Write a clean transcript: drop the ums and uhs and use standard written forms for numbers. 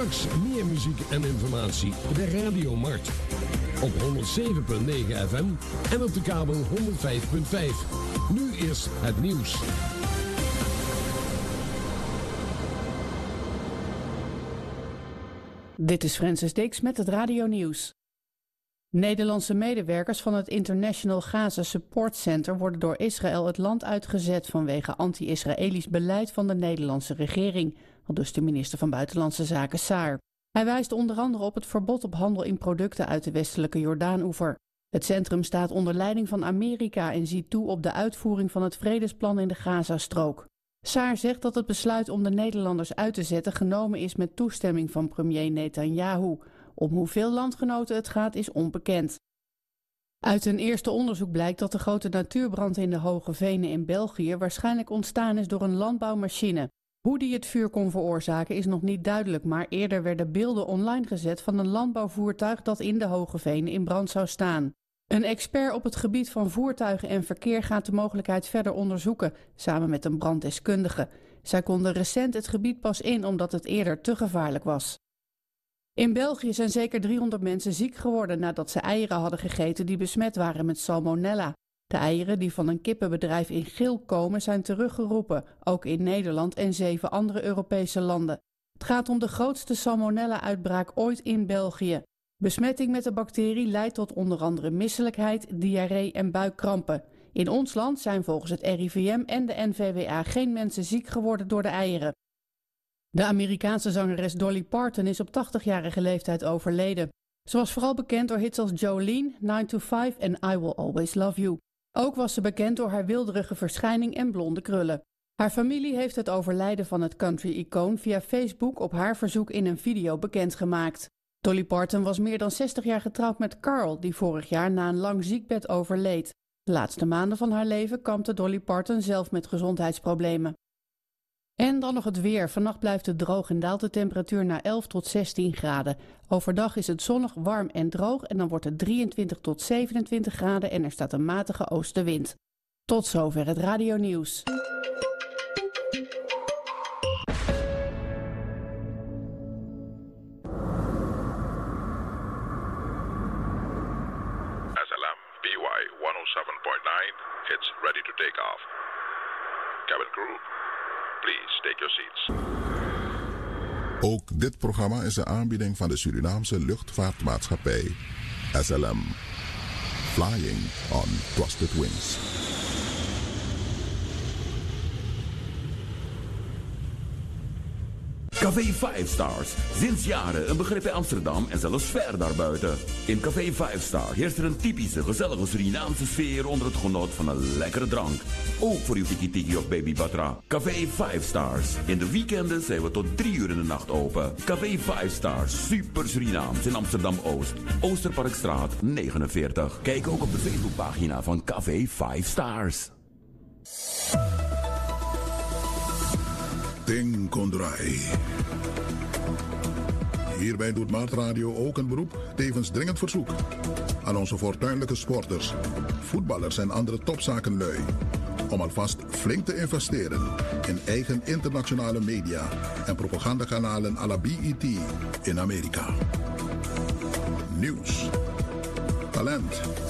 Straks meer muziek en informatie. De Radiomarkt. Op 107.9 FM en op de kabel 105.5. Nu eerst het nieuws. Dit is Francis Dix met het radionieuws. Nederlandse medewerkers van het International Gaza Support Center worden door Israël het land uitgezet vanwege anti-Israëlisch beleid van de Nederlandse regering, aldus de minister van Buitenlandse Zaken Saar. Hij wijst onder andere op het verbod op handel in producten uit de westelijke Jordaanoever. Het centrum staat onder leiding van Amerika en ziet toe op de uitvoering van het vredesplan in de Gazastrook. Saar zegt dat het besluit om de Nederlanders uit te zetten genomen is met toestemming van premier Netanyahu. Om hoeveel landgenoten het gaat is onbekend. Uit een eerste onderzoek blijkt dat de grote natuurbrand in de Hoge Venen in België waarschijnlijk ontstaan is door een landbouwmachine. Hoe die het vuur kon veroorzaken is nog niet duidelijk, maar eerder werden beelden online gezet van een landbouwvoertuig dat in de Hoge Venen in brand zou staan. Een expert op het gebied van voertuigen en verkeer gaat de mogelijkheid verder onderzoeken, samen met een branddeskundige. Zij konden recent het gebied pas in omdat het eerder te gevaarlijk was. In België zijn zeker 300 mensen ziek geworden nadat ze eieren hadden gegeten die besmet waren met salmonella. De eieren die van een kippenbedrijf in Geel komen zijn teruggeroepen, ook in Nederland en 7 andere Europese landen. Het gaat om de grootste salmonella-uitbraak ooit in België. Besmetting met de bacterie leidt tot onder andere misselijkheid, diarree en buikkrampen. In ons land zijn volgens het RIVM en de NVWA geen mensen ziek geworden door de eieren. De Amerikaanse zangeres Dolly Parton is op 80-jarige leeftijd overleden. Ze was vooral bekend door hits als Jolene, 9 to 5 en I Will Always Love You. Ook was ze bekend door haar wilderige verschijning en blonde krullen. Haar familie heeft het overlijden van het country-icoon via Facebook op haar verzoek in een video bekendgemaakt. Dolly Parton was meer dan 60 jaar getrouwd met Carl, die vorig jaar na een lang ziekbed overleed. De laatste maanden van haar leven kampte Dolly Parton zelf met gezondheidsproblemen. En dan nog het weer. Vannacht blijft het droog en daalt de temperatuur naar 11 tot 16 graden. Overdag is het zonnig, warm en droog en dan wordt het 23 tot 27 graden en er staat een matige oostenwind. Tot zover het radionieuws. SLM BY 107.9, it's ready to take off. Cabin crew, please take your seats. Ook dit programma is een aanbieding van de Surinaamse luchtvaartmaatschappij SLM. Flying on Trusted Wings. Café 5 Stars. Sinds jaren een begrip in Amsterdam en zelfs ver daarbuiten. In Café 5 Star heerst er een typische, gezellige Surinaamse sfeer onder het genot van een lekkere drank. Ook voor uw tiki-tiki of baby batra. Café 5 Stars. In de weekenden zijn we tot 3 uur in de nacht open. Café 5 Stars. Super Surinaams in Amsterdam-Oost. Oosterparkstraat 49. Kijk ook op de Facebookpagina van Café 5 Stars. Ting Kondraai. Hierbij doet Maatradio ook een beroep, tevens dringend verzoek aan onze fortuinlijke sporters, voetballers en andere topzakenlui om alvast flink te investeren in eigen internationale media en propagandakanalen à la BET in Amerika. Nieuws, talent